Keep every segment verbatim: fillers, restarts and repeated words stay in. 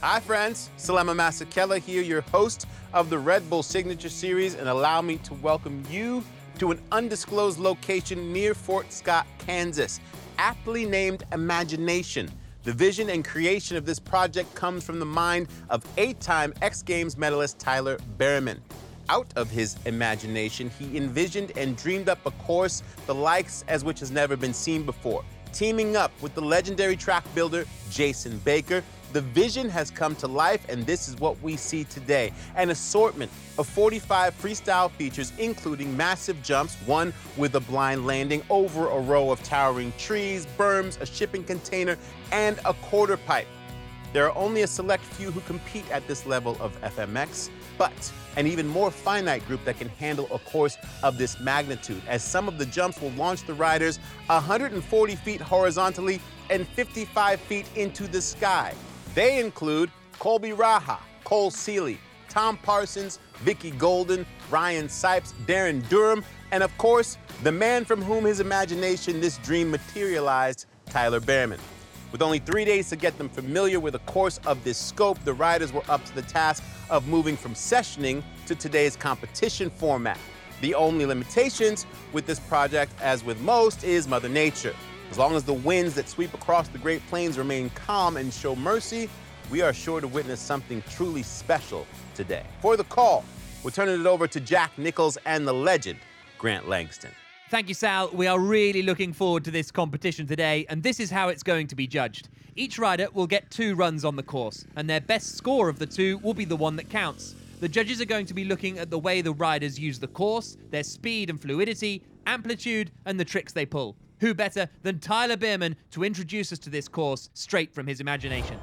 Hi friends, Salema Masekela here, your host of the Red Bull Signature Series, and allow me to welcome you to an undisclosed location near Fort Scott, Kansas, aptly named Imagination. The vision and creation of this project comes from the mind of eight-time X Games medalist Tyler Behrman. Out of his imagination, he envisioned and dreamed up a course the likes as which has never been seen before. Teaming up with the legendary track builder Jason Baker, the vision has come to life, and this is what we see today. An assortment of forty-five freestyle features, including massive jumps, one with a blind landing over a row of towering trees, berms, a shipping container, and a quarter pipe. There are only a select few who compete at this level of F M X, but an even more finite group that can handle a course of this magnitude, as some of the jumps will launch the riders one hundred forty feet horizontally and fifty-five feet into the sky. They include Colby Raha, Cole Seeley, Tom Parsons, Vicky Golden, Ryan Sipes, Darren Durham, and of course, the man from whom his imagination this dream materialized, Tyler Behrman. With only three days to get them familiar with a course of this scope, the riders were up to the task of moving from sessioning to today's competition format. The only limitations with this project, as with most, is Mother Nature. As long as the winds that sweep across the Great Plains remain calm and show mercy, we are sure to witness something truly special today. For the call, we're turning it over to Jack Nicholls and the legend, Grant Langston. Thank you, Sal. We are really looking forward to this competition today, and this is how it's going to be judged. Each rider will get two runs on the course, and their best score of the two will be the one that counts. The judges are going to be looking at the way the riders use the course, their speed and fluidity, amplitude, and the tricks they pull. Who better than Tyler Behrman to introduce us to this course straight from his imagination?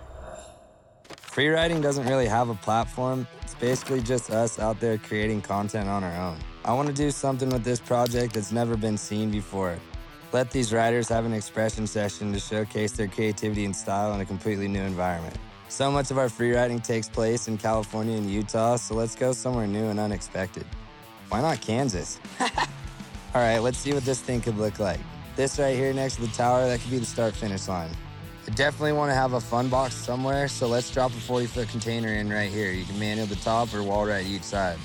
Freeriding doesn't really have a platform. It's basically just us out there creating content on our own. I want to do something with this project that's never been seen before. Let these riders have an expression session to showcase their creativity and style in a completely new environment. So much of our freeriding takes place in California and Utah, so let's go somewhere new and unexpected. Why not Kansas? All right, let's see what this thing could look like. This right here next to the tower, that could be the start-finish line. I definitely want to have a fun box somewhere, so let's drop a forty-foot container in right here. You can manual the top or wall ride each side.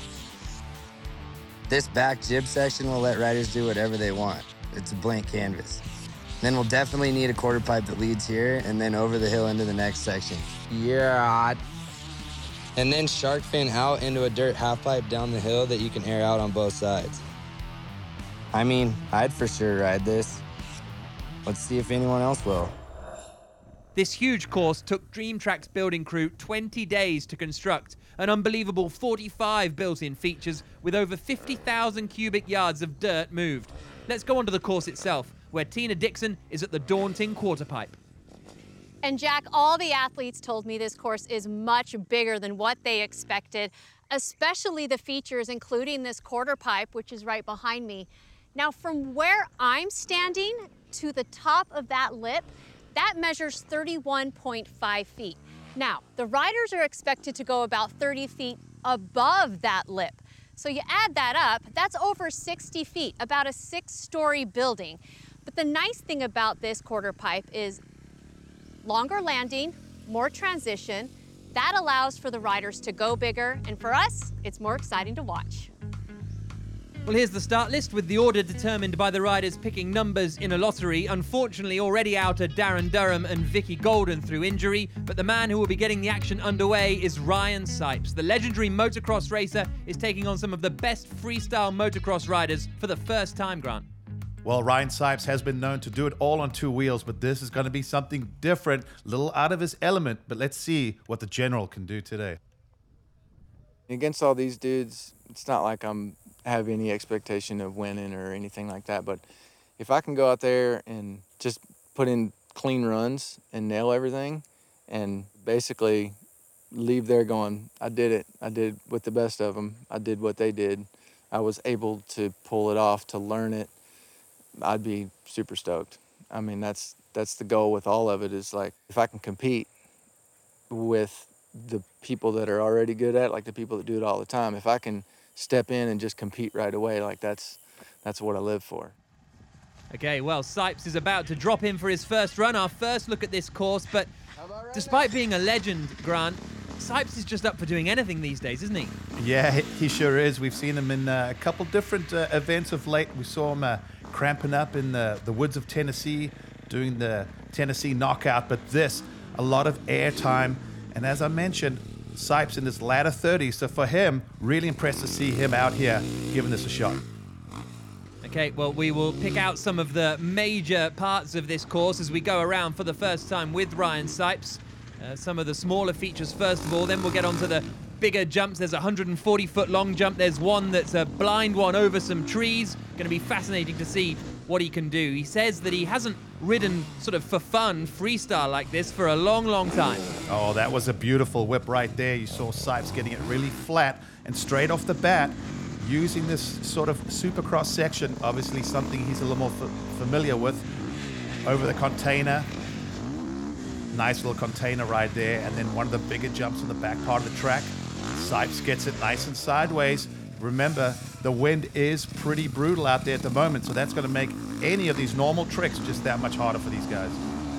This back jib section will let riders do whatever they want. It's a blank canvas. Then we'll definitely need a quarter pipe that leads here and then over the hill into the next section. Yeah. And then shark fin out into a dirt half pipe down the hill that you can air out on both sides. I mean, I'd for sure ride this. Let's see if anyone else will. This huge course took DreamTrack's building crew twenty days to construct, an unbelievable forty-five built-in features with over fifty thousand cubic yards of dirt moved. Let's go on to the course itself, where Tina Dixon is at the daunting quarter pipe. And Jack, all the athletes told me this course is much bigger than what they expected, especially the features, including this quarter pipe, which is right behind me. Now, from where I'm standing to the top of that lip, that measures thirty-one point five feet. Now, the riders are expected to go about thirty feet above that lip. So you add that up, that's over sixty feet, about a six-story building. But the nice thing about this quarter pipe is longer landing, more transition. That allows for the riders to go bigger, and for us, it's more exciting to watch. Well, here's the start list with the order determined by the riders picking numbers in a lottery. Unfortunately, already out are Darren Durham and Vicky Golden through injury, but the man who will be getting the action underway is Ryan Sipes. The legendary motocross racer is taking on some of the best freestyle motocross riders for the first time, Grant. Well, Ryan Sipes has been known to do it all on two wheels, but this is going to be something different, a little out of his element, but let's see what the General can do today. Against all these dudes, it's not like I'm have any expectation of winning or anything like that, but if I can go out there and just put in clean runs and nail everything and basically leave there going, I did it, I did with the best of them, I did what they did, I was able to pull it off, to learn it, I'd be super stoked. I mean, that's that's the goal with all of it, is like, if I can compete with the people that are already good at it, like the people that do it all the time, if I can step in and just compete right away, like that's that's what I live for. Okay, well, Sipes is about to drop in for his first run, our first look at this course, but Despite being a legend, Grant, Sipes is just up for doing anything these days, isn't he? Yeah, he he sure is. We've seen him in uh, a couple different uh, events of late. We saw him uh, cramping up in the, the woods of Tennessee, doing the Tennessee knockout. But this, a lot of airtime. And as I mentioned, Sipes in his latter thirties. So for him, really impressed to see him out here giving this a shot. Okay, well, we will pick out some of the major parts of this course as we go around for the first time with Ryan Sipes. Uh, some of the smaller features first of all, then we'll get on to the bigger jumps. There's a one hundred forty foot long jump. There's one that's a blind one over some trees. Going to be fascinating to see what he can do. He says that he hasn't ridden sort of for fun freestyle like this for a long, long time. Oh, that was a beautiful whip right there. You saw Sipes getting it really flat and straight off the bat, using this sort of supercross section, obviously something he's a little more f familiar with, over the container. Nice little container right there, and then one of the bigger jumps on the back part of the track. Sipes gets it nice and sideways. Remember, the wind is pretty brutal out there at the moment, so that's going to make any of these normal tricks just that much harder for these guys.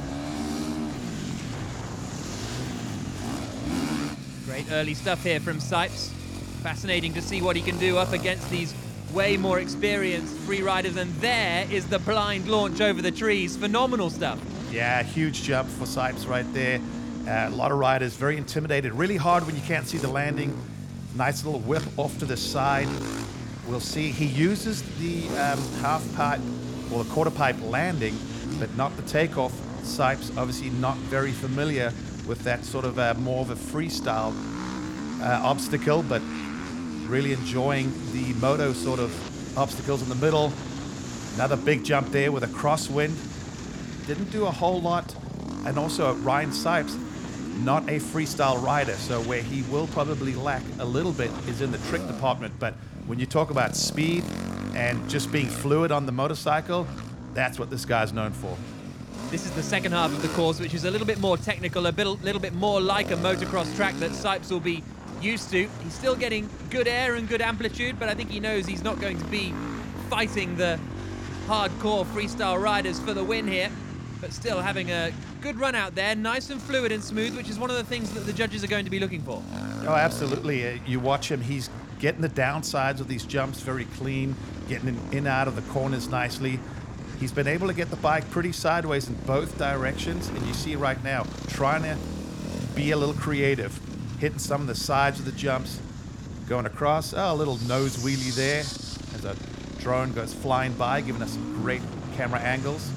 Great early stuff here from Sipes. Fascinating to see what he can do up against these way more experienced free riders. And there is the blind launch over the trees. Phenomenal stuff. Yeah, huge jump for Sipes right there. Uh, a lot of riders very intimidated. Really hard when you can't see the landing. Nice little whip off to the side. We'll see. He uses the um, half pipe or the quarter pipe landing, but not the takeoff. Sipes obviously not very familiar with that sort of uh, more of a freestyle uh, obstacle, but really enjoying the moto sort of obstacles in the middle. Another big jump there with a crosswind. Didn't do a whole lot. And also Ryan Sipes, not a freestyle rider, so where he will probably lack a little bit is in the trick department. But when you talk about speed and just being fluid on the motorcycle, that's what this guy's known for. This is the second half of the course, which is a little bit more technical, a bit, little bit more like a motocross track that Sipes will be used to. He's still getting good air and good amplitude, but I think he knows he's not going to be fighting the hardcore freestyle riders for the win here, but still having a good run out there, nice and fluid and smooth, which is one of the things that the judges are going to be looking for. Oh, absolutely. Uh, you watch him, he's getting the downsides of these jumps very clean, getting in and out of the corners nicely. He's been able to get the bike pretty sideways in both directions, and you see right now, trying to be a little creative, hitting some of the sides of the jumps, going across. Oh, a little nose wheelie there as a drone goes flying by, giving us some great camera angles.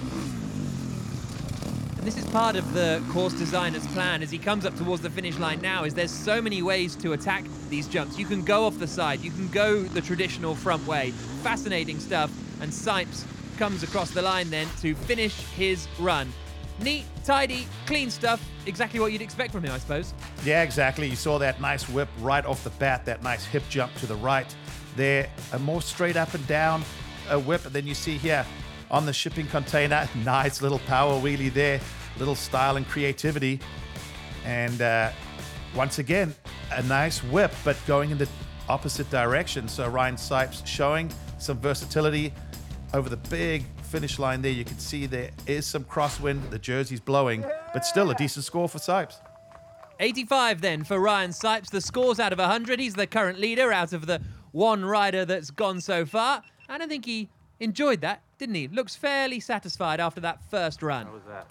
And this is part of the course designer's plan as he comes up towards the finish line now, is there's so many ways to attack these jumps. You can go off the side, you can go the traditional front way. Fascinating stuff, and Sipes comes across the line then to finish his run. Neat, tidy, clean stuff, exactly what you'd expect from him, I suppose. Yeah, exactly. You saw that nice whip right off the bat, that nice hip jump to the right there, a more straight up and down a whip, and then you see here on the shipping container, nice little power wheelie there, little style and creativity, and uh, once again, a nice whip, but going in the opposite direction. So Ryan Sipes showing some versatility over the big finish line there. You can see there is some crosswind, the jersey's blowing, but still a decent score for Sipes. eighty-five then for Ryan Sipes. The score's out of one hundred. He's the current leader out of the one rider that's gone so far. And I think he enjoyed that, didn't he? Looks fairly satisfied after that first run. How was that?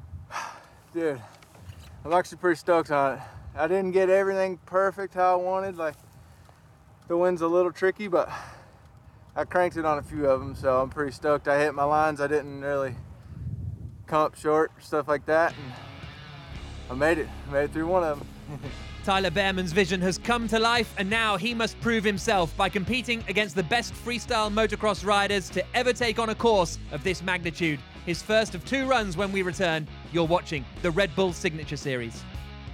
Dude, I'm actually pretty stoked on it. I didn't get everything perfect how I wanted. Like, the wind's a little tricky, but I cranked it on a few of them, so I'm pretty stoked. I hit my lines. I didn't really come up short, stuff like that, and I made it. I made it through one of them. Tyler Behrman's vision has come to life, and now he must prove himself by competing against the best freestyle motocross riders to ever take on a course of this magnitude. His first of two runs when we return. You're watching the Red Bull Signature Series.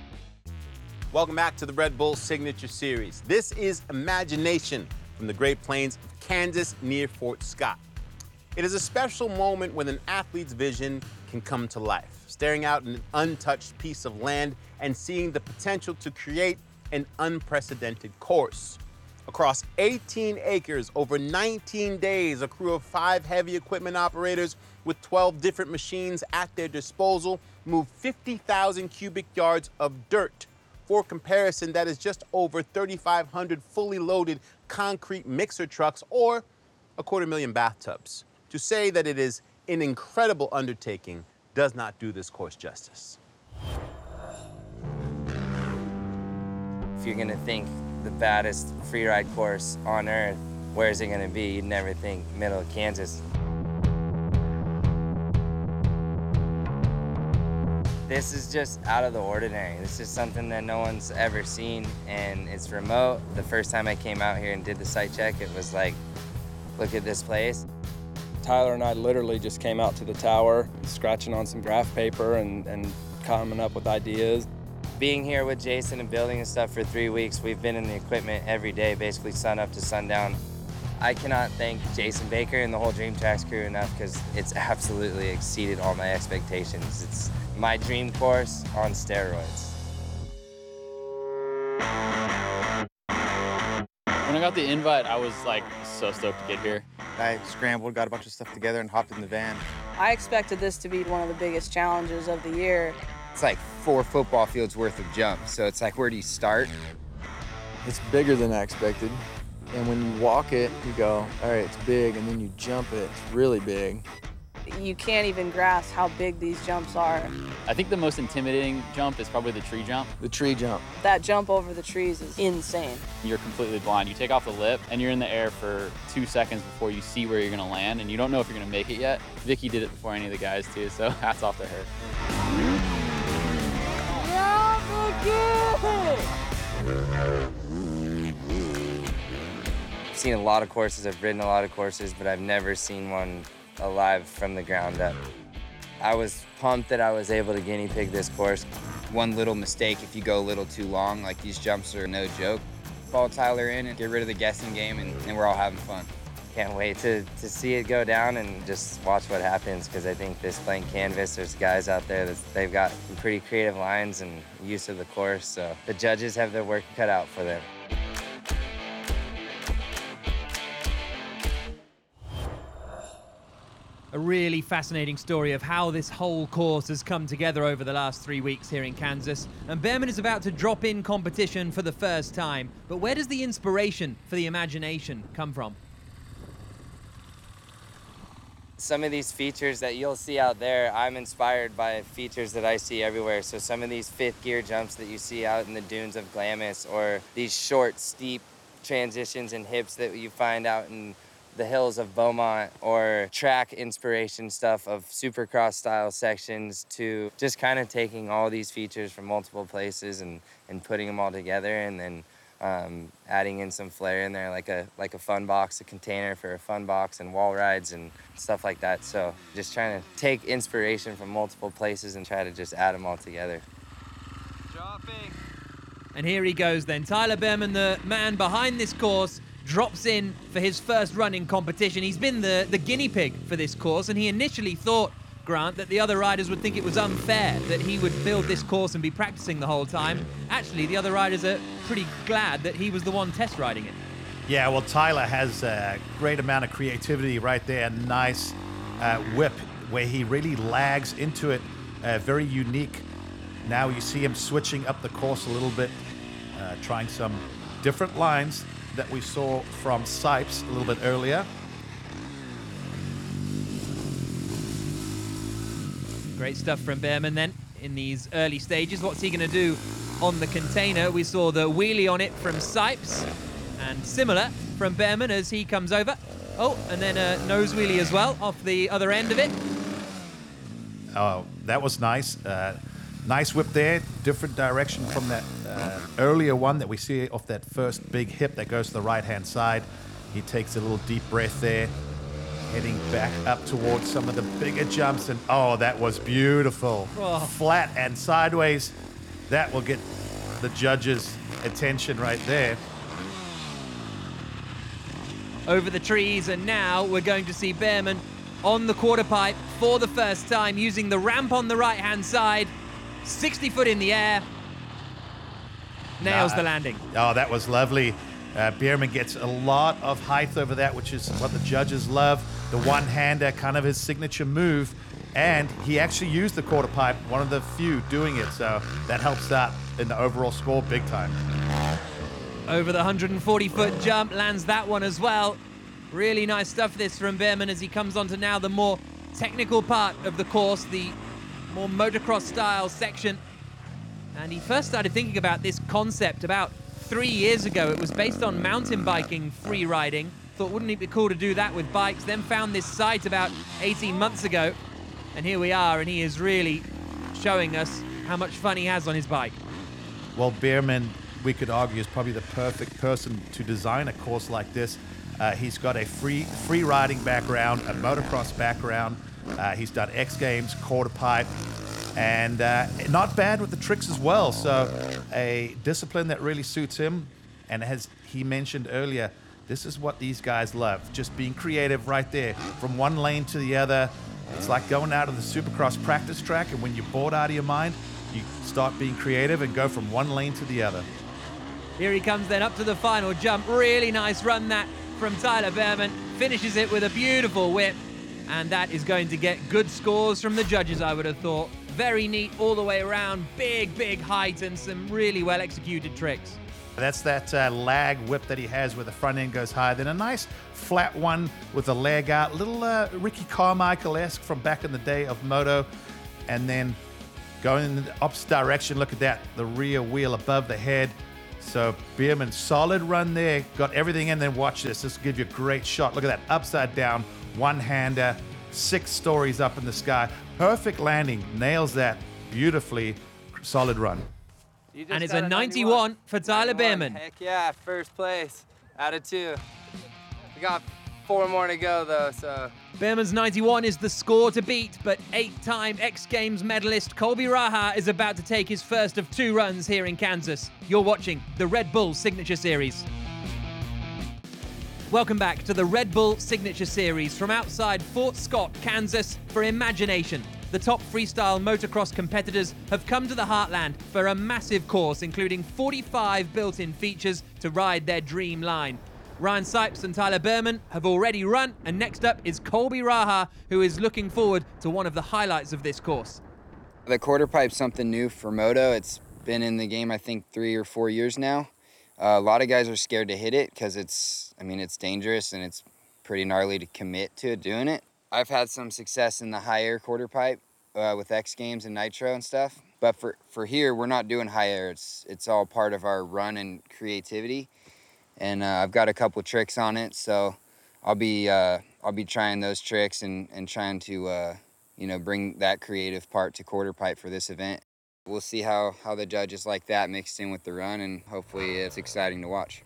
Welcome back to the Red Bull Signature Series. This is Imagination from the Great Plains of Kansas near Fort Scott. It is a special moment when an athlete's vision can come to life, staring out an untouched piece of land and seeing the potential to create an unprecedented course. Across eighteen acres, over nineteen days, a crew of five heavy equipment operators with twelve different machines at their disposal moved fifty thousand cubic yards of dirt. For comparison, that is just over thirty-five hundred fully loaded concrete mixer trucks or a quarter million bathtubs. To say that it is an incredible undertaking does not do this course justice. If you're gonna think the baddest freeride course on earth, where is it gonna be? You'd never think middle of Kansas. This is just out of the ordinary. This is something that no one's ever seen, and it's remote. The first time I came out here and did the site check, it was like, look at this place. Tyler and I literally just came out to the tower, scratching on some graph paper and, and coming up with ideas. Being here with Jason and building and stuff for three weeks, we've been in the equipment every day, basically sun up to sundown. I cannot thank Jason Baker and the whole Dream Tracks crew enough because it's absolutely exceeded all my expectations. It's my dream course on steroids. When I got the invite, I was like so stoked to get here. I scrambled, got a bunch of stuff together, and hopped in the van. I expected this to be one of the biggest challenges of the year. It's like four football fields worth of jumps, so it's like, where do you start? It's bigger than I expected. And when you walk it, you go, all right, it's big, and then you jump it, it's really big. You can't even grasp how big these jumps are. I think the most intimidating jump is probably the tree jump. The tree jump. That jump over the trees is insane. You're completely blind. You take off the lip and you're in the air for two seconds before you see where you're gonna land, and you don't know if you're gonna make it yet. Vicky did it before any of the guys too, so hats off to her. I've seen a lot of courses, I've ridden a lot of courses, but I've never seen one alive from the ground up. I was pumped that I was able to guinea pig this course. One little mistake, if you go a little too long, like these jumps are no joke. Follow Tyler in and get rid of the guessing game, and, and we're all having fun. Can't wait to, to see it go down and just watch what happens, because I think this blank canvas, there's guys out there that they've got some pretty creative lines and use of the course, so the judges have their work cut out for them. A really fascinating story of how this whole course has come together over the last three weeks here in Kansas. And Behrman is about to drop in competition for the first time. But where does the inspiration for the imagination come from? Some of these features that you'll see out there, I'm inspired by features that I see everywhere. So some of these fifth gear jumps that you see out in the dunes of Glamis, or these short, steep transitions and hips that you find out in the hills of Beaumont, or track inspiration stuff of supercross style sections, to just kind of taking all these features from multiple places and, and putting them all together, and then um, adding in some flair in there, like a like a fun box, a container for a fun box, and wall rides and stuff like that. So just trying to take inspiration from multiple places and try to just add them all together. Dropping. And here he goes then. Tyler Behrman, the man behind this course, drops in for his first run in competition. He's been the, the guinea pig for this course, and he initially thought, Grant, that the other riders would think it was unfair that he would build this course and be practicing the whole time. Actually, the other riders are pretty glad that he was the one test riding it. Yeah, well, Tyler has a great amount of creativity right there. Nice uh, whip where he really lags into it. Uh, very unique. Now you see him switching up the course a little bit, uh, trying some different lines that we saw from Sipes a little bit earlier. Great stuff from Behrman then in these early stages. What's he going to do on the container? We saw the wheelie on it from Sipes, and similar from Behrman as he comes over. Oh, and then a nose wheelie as well off the other end of it. Oh, that was nice. Uh, nice whip there. Different direction from that uh, earlier one that we see off that first big hip that goes to the right-hand side. He takes a little deep breath there, heading back up towards some of the bigger jumps, and oh, that was beautiful. Oh. Flat and sideways. That will get the judges' attention right there. Over the trees, and now we're going to see Behrman on the quarter pipe for the first time, using the ramp on the right-hand side, sixty foot in the air, nails Nah, the landing. Oh, that was lovely. Uh, Behrman gets a lot of height over that, which is what the judges love. The one-hander, kind of his signature move, And he actually used the quarter pipe, one of the few doing it, so that helps out in the overall score big time. Over the one hundred forty foot jump, lands that one as well. Really nice stuff this from Behrman as he comes on to now the more technical part of the course, the more motocross style section. And he first started thinking about this concept about three years ago. It was based on mountain biking, free riding. Thought, wouldn't it be cool to do that with bikes? Then found this site about eighteen months ago. And here we are, and he is really showing us how much fun he has on his bike. Well, Behrman, we could argue, is probably the perfect person to design a course like this. Uh, he's got a free free riding background, a motocross background. Uh, he's done X Games, quarter pipe, and uh, not bad with the tricks as well. So a discipline that really suits him. And as he mentioned earlier, this is what these guys love, just being creative right there, from one lane to the other. It's like going out of the Supercross practice track, and when you're bored out of your mind, you start being creative and go from one lane to the other. Here he comes then up to the final jump. Really nice run that from Tyler Behrman. Finishes it with a beautiful whip, and that is going to get good scores from the judges, I would have thought. Very neat all the way around, big, big height, and some really well executed tricks. That's that uh, lag whip that he has where the front end goes high. Then a nice flat one with the leg out. Little uh, Ricky Carmichael-esque from back in the day of moto. And then going in the opposite direction, look at that, the rear wheel above the head. So Behrman, solid run there. Got everything in. Then watch this. This will give you a great shot. Look at that, upside down, one-hander, six stories up in the sky. Perfect landing, nails that beautifully. Solid run. And it's a ninety-one for Tyler Behrman. Heck yeah, first place out of two. We got four more to go though, so. Behrman's ninety-one is the score to beat, but eight-time X Games medalist Colby Raha is about to take his first of two runs here in Kansas. You're watching the Red Bull Signature Series. Welcome back to the Red Bull Signature Series from outside Fort Scott, Kansas for Imagination. The top freestyle motocross competitors have come to the Heartland for a massive course, including forty-five built-in features to ride their dream line. Ryan Sipes and Tyler Behrman have already run, and next up is Colby Raha, who is looking forward to one of the highlights of this course. The quarter pipe's something new for moto. It's been in the game, I think, three or four years now. Uh, a lot of guys are scared to hit it because it's, I mean, it's dangerous and it's pretty gnarly to commit to doing it. I've had some success in the high air quarter pipe uh, with X Games and Nitro and stuff. But for, for here, we're not doing high air. It's, it's all part of our run and creativity. And uh, I've got a couple tricks on it, so I'll be uh, I'll be trying those tricks and, and trying to uh, you know, bring that creative part to quarter pipe for this event. We'll see how, how the judges like that mixed in with the run, and hopefully it's exciting to watch.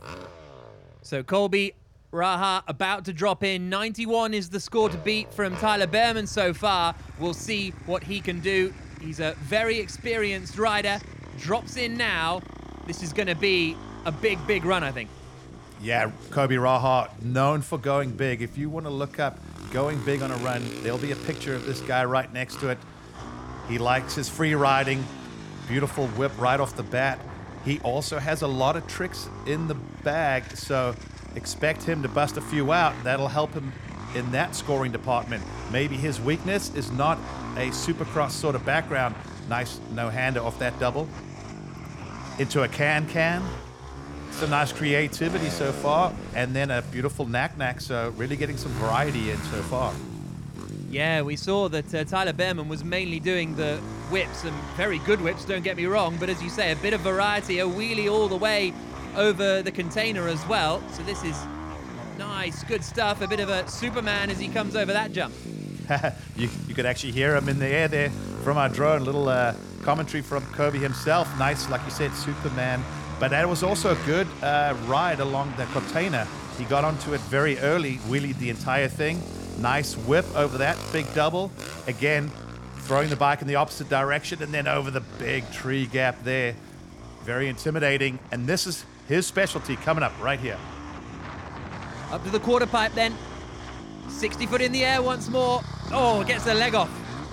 So Colby Raha about to drop in. ninety-one is the score to beat from Tyler Behrman so far. We'll see what he can do. He's a very experienced rider. Drops in now. This is going to be a big, big run, I think. Yeah, Colby Raha, known for going big. If you want to look up going big on a run, there'll be a picture of this guy right next to it. He likes his free riding. Beautiful whip right off the bat. He also has a lot of tricks in the bag, so expect him to bust a few out. That'll help him in that scoring department. Maybe his weakness is not a supercross sort of background. Nice no-hander off that double. Into a can-can. Some nice creativity so far, and then a beautiful knack-knack, so really getting some variety in so far. Yeah, we saw that uh, Tyler Behrman was mainly doing the whips, and very good whips, don't get me wrong, but as you say, a bit of variety, a wheelie all the way over the container as well. So this is nice, good stuff, a bit of a Superman as he comes over that jump. you, you could actually hear him in the air there from our drone, little uh, commentary from Colby himself. Nice, like you said, Superman. But that was also a good uh, ride along the container. He got onto it very early, wheelied the entire thing. Nice whip over that big double. Again, throwing the bike in the opposite direction and then over the big tree gap there. Very intimidating. And this is his specialty coming up right here. Up to the quarter pipe then. sixty foot in the air once more. Oh, gets the leg off.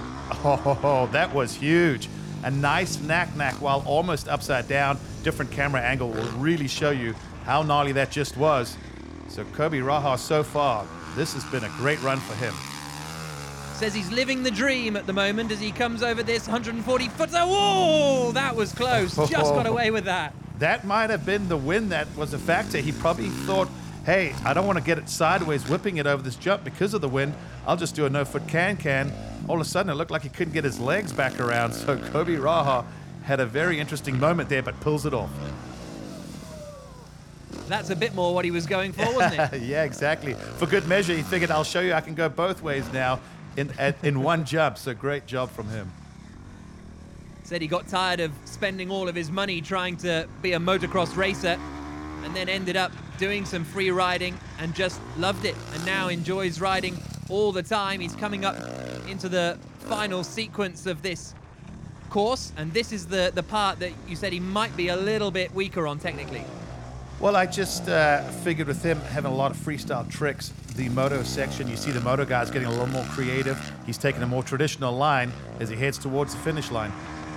Oh, that was huge. A nice knack-knack while almost upside down. Different camera angle will really show you how gnarly that just was. So Colby Raha so far, this has been a great run for him. Says he's living the dream at the moment as he comes over this one hundred forty footer. Whoa, that was close. Just got away with that. That might have been the wind that was a factor. He probably thought, hey, I don't want to get it sideways, whipping it over this jump because of the wind. I'll just do a no-foot can-can. All of a sudden, it looked like he couldn't get his legs back around. So Kobe Raha had a very interesting moment there, but pulls it off. That's a bit more what he was going for, wasn't it? Yeah, exactly. For good measure, he figured, I'll show you I can go both ways now in, at, in one jump. So great job from him. Said he got tired of spending all of his money trying to be a motocross racer and then ended up doing some free riding and just loved it and now enjoys riding all the time. He's coming up into the final sequence of this course, and this is the, the part that you said he might be a little bit weaker on technically. Well, I just uh, figured with him having a lot of freestyle tricks, the moto section, you see the moto guys getting a little more creative. He's taking a more traditional line as he heads towards the finish line.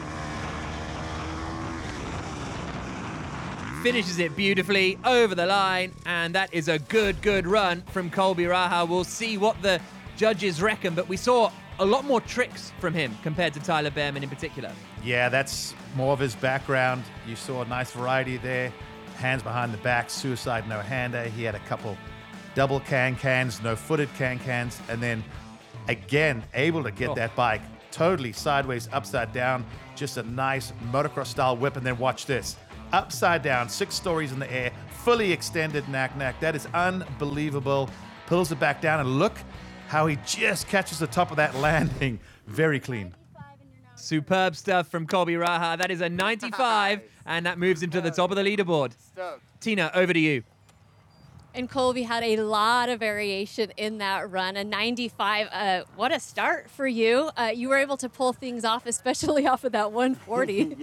Finishes it beautifully over the line, and that is a good, good run from Colby Raha. We'll see what the judges reckon, but we saw a lot more tricks from him compared to Tyler Behrman in particular. Yeah, that's more of his background. You saw a nice variety there. Hands behind the back, suicide no-hander. He had a couple double can-cans, no-footed can-cans, and then again, able to get Oh. that bike totally sideways, upside down. Just a nice motocross-style whip, and then watch this. Upside down, six stories in the air, fully extended knack-knack. That is unbelievable. Pulls it back down, and look how he just catches the top of that landing. Very clean. Superb stuff from Colby Raha. That is a ninety-five, and that moves him to the top of the leaderboard. Tina, over to you. And Colby had a lot of variation in that run. A ninety-five, uh, what a start for you. Uh, you were able to pull things off, especially off of that one forty.